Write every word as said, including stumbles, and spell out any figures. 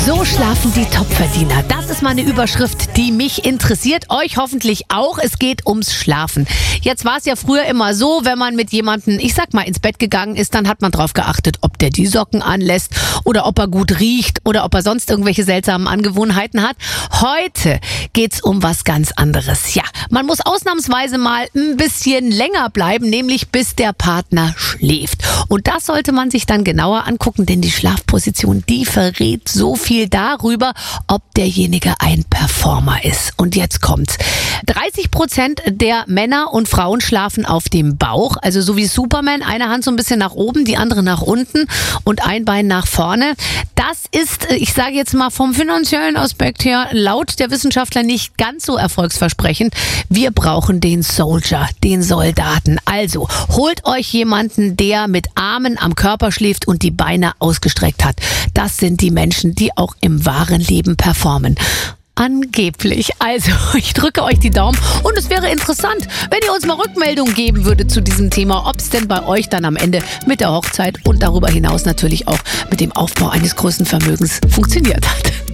So schlafen die Topverdiener. Das ist mal eine Überschrift, die mich interessiert. Euch hoffentlich auch. Es geht ums Schlafen. Jetzt war es ja früher immer so, wenn man mit jemandem, ich sag mal, ins Bett gegangen ist, dann hat man drauf geachtet, ob der die Socken anlässt oder ob er gut riecht oder ob er sonst irgendwelche seltsamen Angewohnheiten hat. Heute geht's um was ganz anderes. Ja, man muss ausnahmsweise mal ein bisschen länger bleiben, nämlich bis der Partner schläft. Und das sollte man sich dann genauer angucken, denn die Schlafposition, die verrät so viel darüber, ob derjenige ein Performer ist. Und jetzt kommt's. dreißig Prozent der Männer und Frauen schlafen auf dem Bauch, also so wie Superman, eine Hand so ein bisschen nach oben, die andere nach unten und ein Bein nach vorne. Das ist, ich sage jetzt mal vom finanziellen Aspekt her, laut der Wissenschaftler nicht ganz so erfolgsversprechend. Wir brauchen den Soldier, den Soldaten. Also holt euch jemanden, der mit Armen am Körper schläft und die Beine ausgestreckt hat. Das sind die Menschen, die auch im wahren Leben performen. Angeblich. Also, ich drücke euch die Daumen und es wäre interessant, wenn ihr uns mal Rückmeldung geben würdet zu diesem Thema, ob es denn bei euch dann am Ende mit der Hochzeit und darüber hinaus natürlich auch mit dem Aufbau eines größten Vermögens funktioniert hat.